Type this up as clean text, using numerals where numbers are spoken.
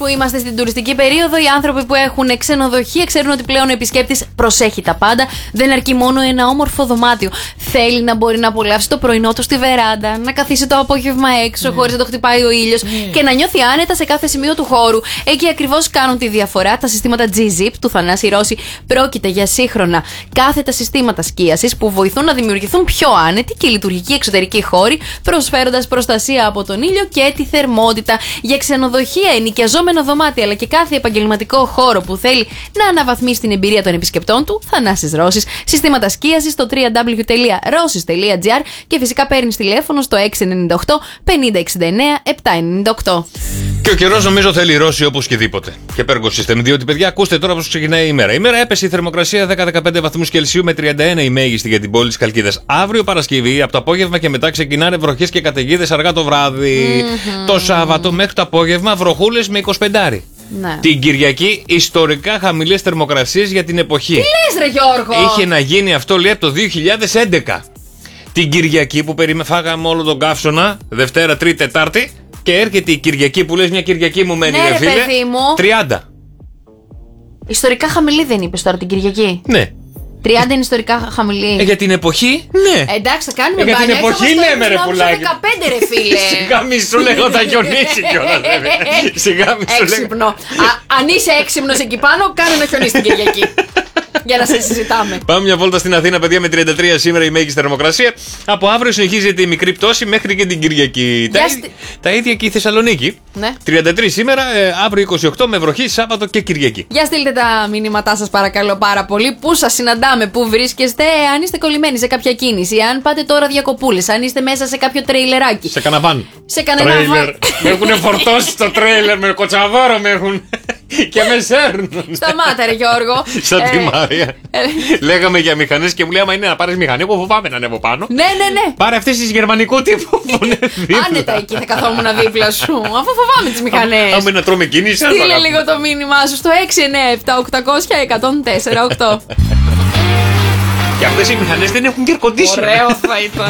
Που είμαστε στην τουριστική περίοδο, οι άνθρωποι που έχουν ξενοδοχεία ξέρουν ότι πλέον ο επισκέπτης προσέχει τα πάντα. Δεν αρκεί μόνο ένα όμορφο δωμάτιο. Θέλει να μπορεί να απολαύσει το πρωινό του στη βεράντα, να καθίσει το απόγευμα έξω χωρίς να το χτυπάει ο ήλιος και να νιώθει άνετα σε κάθε σημείο του χώρου. Εκεί ακριβώς κάνουν τη διαφορά τα συστήματα G-Zip του Θανάση Ρώση. Πρόκειται για σύγχρονα κάθετα συστήματα σκίασης που βοηθούν να δημιουργηθούν πιο άνετοι και λειτουργικοί εξωτερικοί χώροι, προσφέροντας προστασία από τον ήλιο και τη θερμότητα. Για ξενοδοχεία, ενοικιαζόμενα δωμάτια αλλά και κάθε επαγγελματικό χώρο που θέλει να αναβαθμίσει την εμπειρία των επισκεπτών του, Θανάσης Ρώσης. Συστήματα σκίασης στο www.rossis.gr και φυσικά παίρνεις τηλέφωνο στο 698 5069 798. Και ο καιρός νομίζω θέλει Ρώση όπως και δίποτε. Και Pergo System, διότι παιδιά, ακούστε τώρα πώς ξεκινάει η ημέρα. Η μέρα έπεσε η θερμοκρασία 10-15 βαθμούς Κελσίου με 31 η μέγιστη για την πόλη της Χαλκίδας. Αύριο Παρασκευή, από το απόγευμα και μετά ξεκινάνε βροχές και καταιγίδες αργά το βράδυ. Το Σάββατο μέχρι το απόγευμα βροχούλες με 25. Ναι. Την Κυριακή ιστορικά χαμηλές θερμοκρασίες για την εποχή. Τι λες ρε Γιώργο? Είχε να γίνει αυτό λέει από το 2011. Την Κυριακή που φάγαμε όλο τον καύσωνα, Δευτέρα, Τρίτη, Τετάρτη. Και έρχεται η Κυριακή που λες μια Κυριακή μου μένει, ναι, ρε φίλε. παιδί μου. 30. Ιστορικά χαμηλή δεν είπες τώρα την Κυριακή? Ναι. 30 είναι ιστορικά χαμηλή. Για την εποχή, ναι. Εντάξει, θα κάνουμε για την εποχή λέμε ρε πουλάκι. 15 ρε φίλε. Σιγά μη σου λέγω θα χιονίσει κιόλας. Σιγά μη σου λέγω. Έξυπνο. Αν είσαι έξυπνος εκεί πάνω, κάνε να χιονίσει την Κυριακή. Για να σε συζητάμε. Πάμε μια βόλτα στην Αθήνα, παιδιά, με 33 σήμερα η μέγιστη θερμοκρασία. Από αύριο συνεχίζεται η μικρή πτώση μέχρι και την Κυριακή. Τα ίδια και η Θεσσαλονίκη. Ναι. 33 σήμερα, αύριο 28 με βροχή, Σάββατο και Κυριακή. Για στείλτε τα μηνύματά σας παρακαλώ πάρα πολύ. Πού σας συναντάμε, πού βρίσκεστε, αν είστε κολλημένοι σε κάποια κίνηση, αν πάτε τώρα διακοπούλες, αν είστε μέσα σε κάποιο τρέιλεράκι. Σε καναβάν. Σε κανένα βάν. Με έχουν φορτώσει το τρέιλερ, με κοτσαβόρο με έχουν. Και με σέρνουν. Σταμάτα ρε Γιώργο. Σαν τη Μάρια. Λέγαμε για μηχανές και μου λέει: άμα είναι να πάρεις μηχανή, εγώ φοβάμαι να ανέβω πάνω. Ναι. Πάρε αυτές τις γερμανικού τύπου που είναι δίπλα. Άνετα εκεί θα καθόμουν δίπλα σου. Αφού φοβάμαι τις μηχανές. Άμα να τρώμε κίνηση, στείλε λίγο το μήνυμά σου στο 697 800 1048. Και αυτές οι μηχανές δεν έχουν και air conditioner. Ωραίο θα ήταν.